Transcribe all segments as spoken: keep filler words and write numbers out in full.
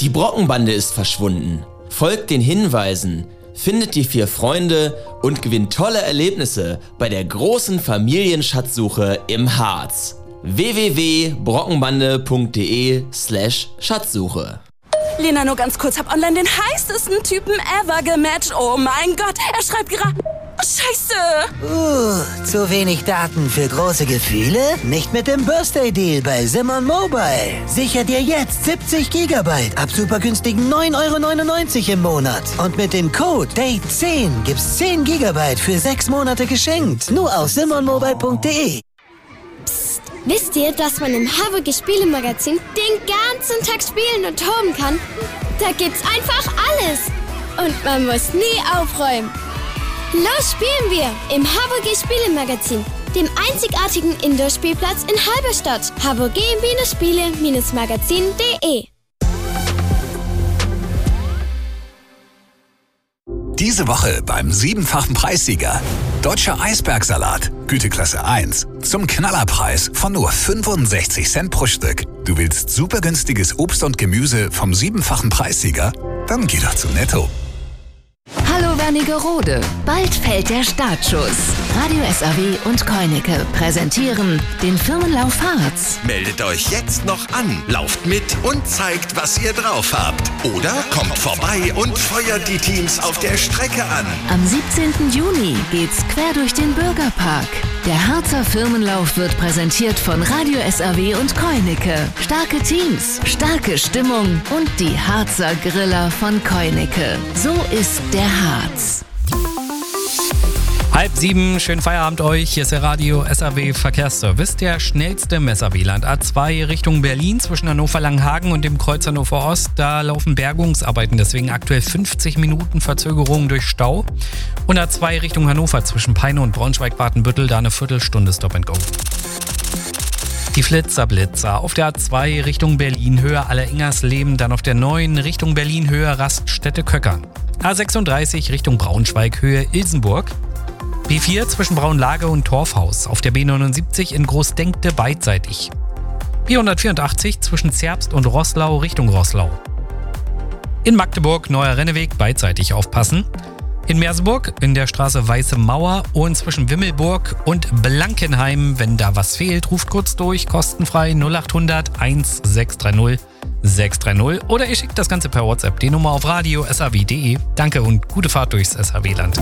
Die Brockenbande ist verschwunden. Folgt den Hinweisen, findet die vier Freunde und gewinnt tolle Erlebnisse bei der großen Familienschatzsuche im Harz. w w w punkt brockenbande punkt de slash Schatzsuche. Lena, nur ganz kurz, hab online den heißesten Typen ever gematcht. Oh mein Gott, er schreibt gerade... Scheiße! Uh, zu wenig Daten für große Gefühle? Nicht mit dem Birthday-Deal bei Simon Mobile. Sicher dir jetzt siebzig Gigabyte ab super günstigen neun Euro neunundneunzig im Monat. Und mit dem Code Date zehn gibt's zehn Gigabyte für sechs Monate geschenkt. Nur auf simon mobile punkt de. Psst, wisst ihr, dass man im Haverge Spielemagazin den ganzen Tag spielen und toben kann? Da gibt's einfach alles. Und man muss nie aufräumen. Los spielen wir im Haverge Spielemagazin, dem einzigartigen Indoor-Spielplatz in Halberstadt. haverge Spiele Magazin punkt de. Diese Woche beim siebenfachen Preissieger. Deutscher Eisbergsalat, Güteklasse eins. Zum Knallerpreis von nur fünfundsechzig Cent pro Stück. Du willst super günstiges Obst und Gemüse vom siebenfachen Preissieger? Dann geh doch zu Netto. Hallo Wernigerode, bald fällt der Startschuss. Radio S A W und Koineke präsentieren den Firmenlauf Harz. Meldet euch jetzt noch an, lauft mit und zeigt, was ihr drauf habt. Oder kommt vorbei und feuert die Teams auf der Strecke an. Am siebzehnten Juni geht's quer durch den Bürgerpark. Der Harzer Firmenlauf wird präsentiert von Radio S A W und Koineke. Starke Teams, starke Stimmung und die Harzer Griller von Koineke. So ist der Harz. Halb sieben, schönen Feierabend euch. Hier ist der Radio S A W Verkehrsservice, der schnellste im S A W-Land. A zwei Richtung Berlin zwischen Hannover-Langenhagen und dem Kreuz Hannover Ost. Da laufen Bergungsarbeiten, deswegen aktuell fünfzig Minuten Verzögerung durch Stau. Und A zwei Richtung Hannover zwischen Peine und Braunschweig-Watenbüttel, da eine Viertelstunde Stop and Go. Die Flitzerblitzer auf der A zwei Richtung Berlin, Höhe Alleringersleben, dann auf der neun Richtung Berlin, Höhe Raststätte-Köckern. A sechsunddreißig Richtung Braunschweig, Höhe Ilsenburg. B vier zwischen Braunlage und Torfhaus, auf der B neunundsiebzig in Großdenkte beidseitig. B hundertvierundachtzig zwischen Zerbst und Roßlau Richtung Roßlau. In Magdeburg Neuer Renneweg beidseitig aufpassen. In Merseburg in der Straße Weiße Mauer und zwischen Wimmelburg und Blankenheim, wenn da was fehlt, ruft kurz durch, kostenfrei null achthundert sechshundertzreißig sechshundertdreißig oder ihr schickt das Ganze per WhatsApp, die Nummer auf radio s a w punkt de. Danke und gute Fahrt durchs S A W-Land.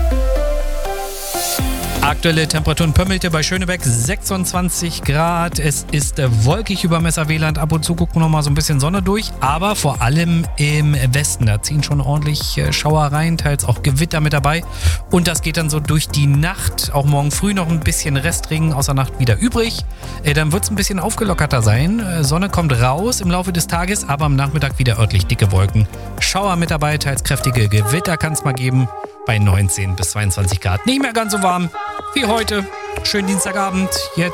Aktuelle Temperaturen Pömmelte bei Schönebeck sechsundzwanzig Grad. Es ist wolkig über dem S A W-Land. Ab und zu guckt noch mal so ein bisschen Sonne durch. Aber vor allem im Westen, da ziehen schon ordentlich Schauer rein, teils auch Gewitter mit dabei. Und das geht dann so durch die Nacht. Auch morgen früh noch ein bisschen Restregen aus der Nacht wieder übrig. Dann wird es ein bisschen aufgelockerter sein. Sonne kommt raus im Laufe des Tages, aber am Nachmittag wieder örtlich dicke Wolken. Schauer mit dabei, teils kräftige Gewitter kann es mal geben. Bei neunzehn bis zweiundzwanzig Grad. Nicht mehr ganz so warm wie heute. Schönen Dienstagabend. Jetzt